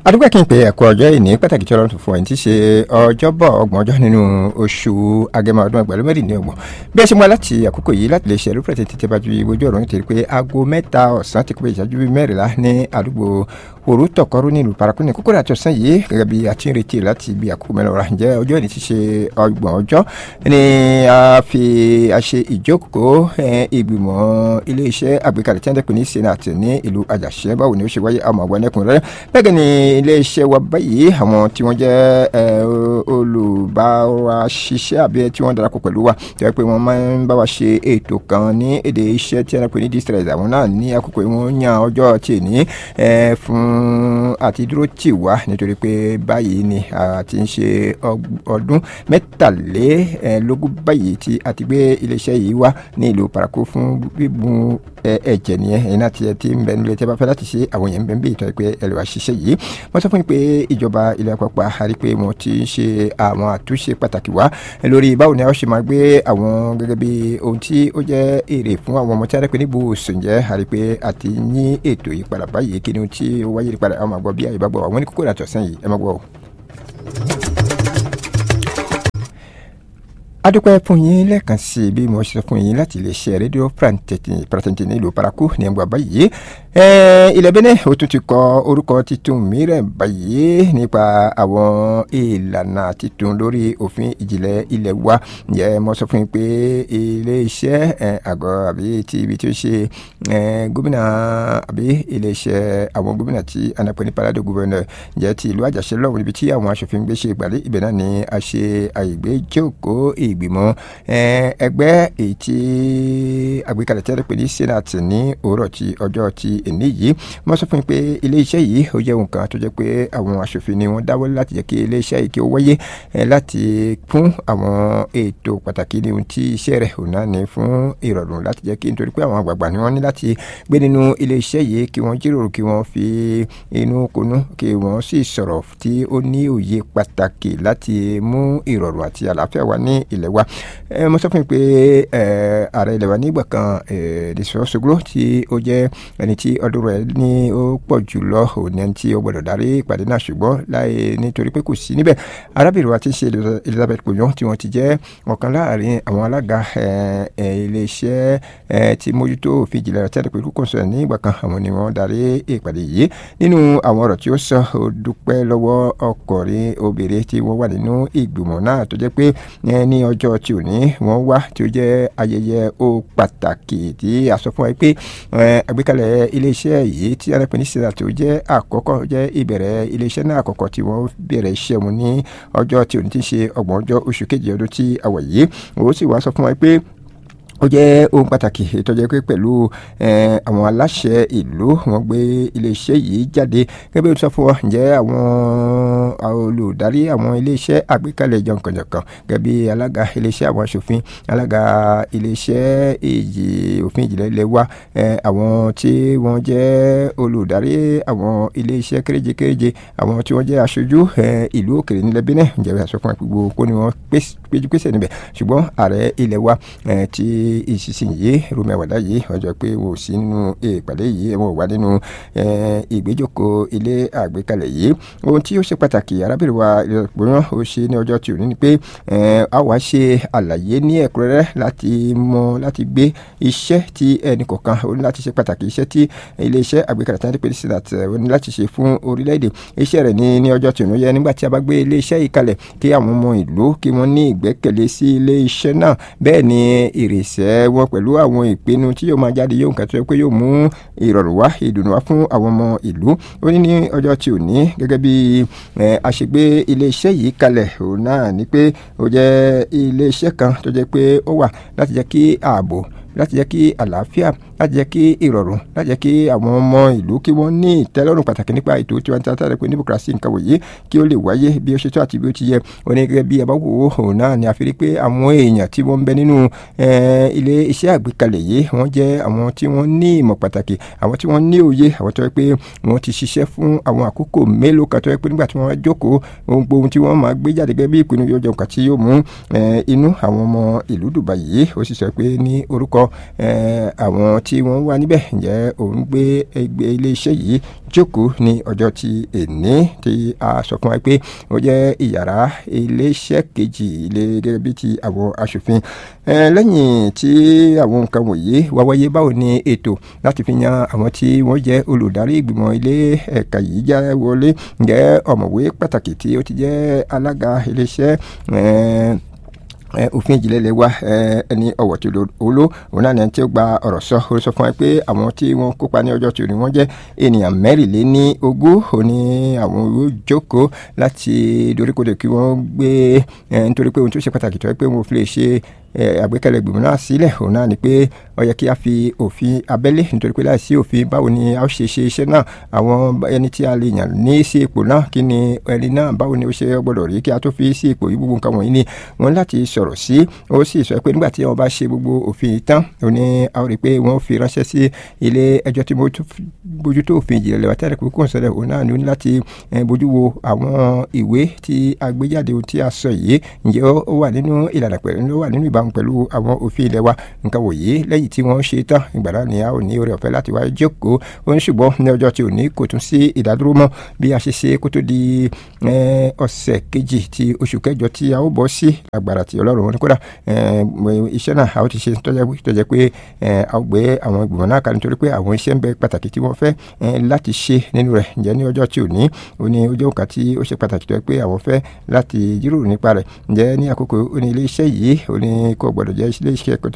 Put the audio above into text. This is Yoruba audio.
adúgbò kí n pè ẹ̀kọ́ ọjọ́ ìní pàtàkì tí ọlọ́run tó fún ẹ̀ ti ṣe ọjọ́bọ̀ ọgbọ̀n ọjọ́ nínú oṣù agẹmọ ọdún ẹgbẹ̀rún mẹ́rìndínlọ́gbọ̀n bí ẹ ṣe mú wa láti àkókò yìí láti lè ṣe ẹ̀rú pẹ̀tẹ́ tètè bá ju ìwójú ọ̀rọ̀ nítorí pé aago mẹ́ta ọ̀sán ti kó pé ìṣẹ́jú mẹ́rìnlá ní àdúgbò òru tọ̀kọ́rú nílùú Parakou ní kókó àti ọ̀sán yìí gẹ́gẹ́ bí a ti ń retí láti ibi àkókò mẹ́rin ọ̀rọ̀ ǹjẹ́ ọjọ́ ìní ti ṣe ọgbọ̀n ọjọ́ ni a ṣe ìjókòó ìgbìmọ̀ iléeṣẹ́ àgbékalẹ̀ tí wọ́n dẹ́kun ní senate ní ìlú Àjàṣẹ́ báwo ni ó ṣe wáyé àmọ́ àwọn ẹlẹ́kùnrin rẹ̀ bẹ́ẹ̀ ni iléeṣẹ́ wa báyìí àwọn tí wọ́n jẹ́ olùbáraṣiṣẹ́ àbí tí wọ́n darapọ̀ pẹ̀lú wa tí wọ́n pé wọ́n máa ń bá wa ṣe ètò kan ní èdè iṣẹ́ tí wọ́n pè ní district àwọn náà ní àkókò wọn yan ọjọ́ tí ní fún àti dúró tì wá nítorí pé báyìí ni a ti ń ṣe ọdún mẹ́tàlélógún báyìí tí a ti gbé iléeṣẹ́ yìí wá ní ìlú Parakou fún bíbùn ẹ̀jẹ̀ nìyẹn ẹ̀yin náà ti ń bẹ nílé tí a bá fẹ́ láti ṣe àwọn èèyàn ń bẹ ń bí ìtọ́ pé ẹ lè wá ṣiṣẹ́ yìí wọ́n sọ fún mi pé ìjọba ilẹ̀ àpapọ̀ àrí pé wọ́n ti ń ṣe àwọn àtúnṣe pàtàkì wá lórí báwo ni a ṣe máa gbé àwọn gẹ́gẹ́ bí ohun tí ó jẹ́ èrè fún àwọn ọmọ tí a rẹ̀ pé níbo òsùn jẹ́ àrí pé àti ní ètò ìpadà báyìí kí ni ohun tí ó wáyé ìpadà àwọn àgbọ̀ bí àyè bá gbọ́ àwọn ní kókó ìrìnàjò yìí ẹ má gbọ́. adúpẹ́ fún yín lẹ́ẹ̀kan sí bí mo ṣe sọ fún yín láti lè ṣe rédíò Pratenti ní ìlú Parakou ní ẹgbàá báyìí ilẹ̀ Benin ó tún ti kọ orúkọ titun mìíràn báyìí nípa àwọn ìlànà titun lórí òfin ìjìnlẹ̀ ilẹ̀ wa ǹjẹ́ mo sọ fún yín pé ilé-iṣẹ́ àgọ́ àbí ti ibi tí ó ṣe gómìnà àbí ilé-iṣẹ́ àwọn gómìnà tí anapẹ̀ ní parade gouverneur ǹjẹ́ ti ìlú Àjàṣẹ́ lọ́wọ́ níbi tí àwọn aṣòfin gbé ṣe ìgbàlè ibẹ̀ náà ni a ṣe àìgbéjókòó ìgbìmọ̀ ẹgbẹ́ èyí tí àgbékalẹ̀ tẹ́lẹ̀ pé ní senate ní òwúrọ̀ ti ọjọ́ ti èní yìí wọ́n sọ fún mi pé iléeṣẹ́ yìí ó jẹ́ nǹkan tó jẹ́ pé àwọn aṣòfin ni wọ́n dáwọ́ láti jẹ́ kí iléeṣẹ́ yìí kí ó wáyé láti fún àwọn ètò pàtàkì ní ohun tí iṣẹ́ rẹ̀ ò náà ní fún ìrọ̀rùn láti jẹ́ kí nítorí pé àwọn àgbààgbà ni wọ́n ní láti gbé nínú iléeṣẹ́ yìí kí wọ́n jíròrò kí wọ́n fi inú konú kí wọ́n sì sọ̀rọ̀ tí ó ní òye pàtàkì láti mú ìrọ̀rùn àti àlàáfíà wá ní ilẹ̀ wa mo sọ fún mi pé ààrẹ ilẹ̀ wa nígbà kan Desosoglo tí ó jẹ́ ẹni tí ọdún rẹ̀ ní ó pọ̀ jùlọ òní ẹni tí ó gbọ́dọ̀ darí ìpàdé náà ṣùgbọ́n láì nítorí pé kò sí níbẹ̀ arábìnrin wa ti ń ṣe Elizabeth Koyon tí wọ́n ti jẹ́ ọ̀kan láàrin àwọn alága iléeṣẹ́ tí mójútó òfin ìjìnlẹ̀ rẹ̀ tẹ́lẹ̀ pẹ̀lú kòsàn nígbà kan àwọn ni wọ́n darí ìpàdé yìí nínú àwọn ọ̀rọ̀ tí ó sọ ó dúpẹ́ lọ́wọ́ ọkùnrin obìnrin tí wọ́n wà nínú ìgbìmọ̀ náà tó jẹ́ pé ní ọjọ́ tí ò ní wọ́n wá tí ó jẹ́ ayẹyẹ ó pàtàkì tí a sọ fún wa pé àgbékalẹ̀ iléeṣẹ́ yìí tí alápẹ̀ ní sinat tó jẹ́ àkọ́kọ́ jẹ́ ìbẹ̀rẹ̀ iléeṣẹ́ náà àkọ́kọ́ tí wọ́n bẹ̀rẹ̀ iṣẹ́ wọn ní ọjọ́ tí ò ní ti ṣe ọgbọ̀n ọjọ́ oṣù kejì ọdún tí a wà yìí ó sì wá sọ fún wa pé ó jẹ́ ohun pàtàkì tó jẹ́ pé pẹ̀lú àwọn aláṣẹ ìlú wọ́n gbé iléeṣẹ́ yìí jáde gẹ́gẹ́ bí ó sọ fún ọ ǹjẹ́ àwọn olùdarí àwọn iléeṣẹ́ àgbékalẹ̀ jọ̀ǹkànjọ̀ǹkàn gẹ́gẹ́ bí alága iléeṣẹ́ àwọn aṣòfin alága iléeṣẹ́ òfin ìjìnlẹ̀ ilẹ̀ wa àwọn tí wọ́n jẹ́ olùdarí àwọn iléeṣẹ́ kéréje àwọn tí wọ́n jẹ́ aṣojú ìlú òkèrè nílẹ̀ Benin ǹjẹ́ bí a sọ fún gbogbo kó ni wọ́n péjú pèsè níbẹ̀ ṣùgbọ́n ààrẹ ilẹ̀ wa tí ìsinsìnyí Rúmẹ̀ Wàdà yìí ọjọ́ pé wò sí nínú ìpàdé yìí wọ́n wà nínú ìgbéjókòó ilé àgbékalẹ̀ yìí ohun tí ó ṣe pàtàkì arábìnrin wa ìrọ̀pọ̀yán ó ṣe ní ọjọ́ tí ò ní ni pé a wá ṣe àlàyé ní ẹ̀kúnrẹ́rẹ́ láti gbé iṣẹ́ tí ẹnì kọ̀ọ̀kan ó ní láti ṣe pàtàkì iṣẹ́ tí iléeṣẹ́ àgbékalẹ̀ tí wọ́n ti pè ní sinat ó ní láti ṣe fún orílẹ̀-èdè iṣẹ́ rẹ̀ ní ọjọ́ tí ò ní yẹ nígbà tí a bá gbé iléeṣẹ́ yìí kalẹ̀ kí àwọn ọmọ ìlú kí wọ́n ní ìgbẹ́kẹ̀lé sí iléeṣẹ́ náà bẹ́ẹ̀ ni ìrèsẹ́ wọn pẹ̀lú àwọn ìpinnu tí yóò máa jáde yóò nǹkan tó yẹ pé yóò mú ìrọ̀rùn wá ìdùnnú wá fún àwọn ọmọ ìlú ó ní ọjọ́ tí ò ní gẹ́gẹ́ bí àṣegbé iléeṣẹ́ yìí kalẹ̀ òun náà ni pé ó jẹ́ iléeṣẹ́ kan tó jẹ́ pé ó wà láti jẹ́ kí ààbò láti jẹ́ kí àlàáfíà láti jẹ́ kí ìrọ̀rùn láti jẹ́ kí àwọn ọmọ ìlú kí wọ́n ní ìtẹ́lọ́rùn pàtàkì nípa ètò tí wọ́n ti tàbí pé democracy nǹkan wòye kí ó lè wáyé bí ó ṣe tó àti bí ó ti yẹ ó ní gẹ́gẹ́ bí ẹ bá wò ó òun náà ni a fi rí pé àwọn èèyàn tí wọ́n ń bẹ nínú ilé iṣẹ́ àgbékalẹ̀ yìí wọ́n jẹ́ àwọn tí wọ́n ní ìmọ̀ pàtàkì àwọn tí wọ́n ní òye àwọn tó yẹ pé wọ́n ti ṣiṣẹ́ fún àwọn àkókò mélòó kan tó yẹ pé nígbà tí wọ́n jókòó ohun tí wọ́n máa gbé jáde gẹ́gẹ́ bí ìpinnu yóò jẹun kan tí yóò mú inú àwọn ọmọ ìlú Dubai yìí ó sì sọ pé ní orúkọ orúkọ àwọn tí wọ́n wà níbẹ̀ ǹjẹ́ òun gbé iléeṣẹ́ yìí jókòó ní ọjọ́ tí èní tí a sọ fún wa pé ó jẹ́ ìyàrá iléeṣẹ́ kejì ilé gẹ́gẹ́ bí ti àwọn aṣòfin lẹ́yìn tí àwọn nǹkan wọ̀nyí wá wáyé báwo ni ètò láti fi yan àwọn tí wọ́n jẹ́ olùdarí ìgbìmọ̀ ilé ẹ̀ka yìí já wọlé ǹjẹ́ ọ̀mọ̀wé pàtàkì tí ó ti jẹ́ alága iléeṣẹ́ òfin ìjìnlẹ̀ lè wá ẹni ọ̀wọ̀ tí olú òun náà ní ẹni tí ó gba ọ̀rọ̀ sọ ó sọ fún ẹ pé àwọn tí wọ́n kópa ní ọjọ́ tí wọ́n jẹ́ ènìyàn mẹ́rìnléníogún òní àwọn yóò jókòó láti doríkodò kí wọ́n gbé nítorí pé ohun tó ṣe pàtàkì tó yẹ pé wọ́n fi lè ṣe àgbékalẹ̀ ìgbìmọ̀ náà sílẹ̀ òun náà ni pé ó yẹ kí a fi òfin abẹ́lé nítorí pé láìsí òfin báwo ni a ó ṣe iṣẹ́ náà àwọn ẹni tí a lè yàn ní sí ipò náà kí ni ẹni náà báwo ni ó ṣe gbọ́dọ̀ rí kí a tó fi sí ipò yìí gbogbo nǹkan wọ̀nyí ni wọ́n láti sọ̀rọ̀ sí ó sì sọ pé nígbà tí wọ́n bá ṣe gbogbo òfin yìí tán ó ní a ó rí pé wọ́n fi ránṣẹ́ sí ilé ẹjọ́ tí mo bójútó òfin ìjìnlẹ̀ lẹ́wà tẹ́lẹ̀ kókó sọ̀rọ̀ òun náà ní láti bójú wo àwọn ìwé tí a gbé jáde tí a sọ yìí ǹjẹ́ ó wà nínú ìlànà pẹ̀lú ó wà nínú ìbámu pẹ̀lú àwọn òfin ilẹ̀ wa nǹkan wòye lẹ́yìn tí wọ́n ṣe tán ìgbà náà ni a ò ní oore ọ̀fẹ́ láti wá jókòó ó ń ṣùgbọ́n ní ọjọ́ tí ò ní kò tún sí ìdádúró mọ́ bí a ṣe ṣe kó tó di ọ̀sẹ̀ kejì ti oṣù kẹjọ tí a ó bọ́ sí agbára tí ọlọ́run wọn ni kódà iṣẹ́ náà a ó ti ṣe tọ́jẹ́ pé a ó gbé àwọn ìgbìmọ̀ náà kalẹ̀ nítorí pé àwọn iṣẹ́ ń bẹ pàtàkì tí wọ́n fẹ́ láti ṣe nínú rẹ̀ ǹjẹ́ ní ọjọ́ tí ò ní ó ní ó jẹ́ òǹkà tí ó ṣe pàtàkì tó yẹ pé àwọn fẹ́ láti jíròrò nípa rẹ̀ ǹjẹ́ ní àkókò ó ní ilé iṣẹ́ yìí ó ní kò gbọ́dọ̀ jẹ́ ilé iṣẹ́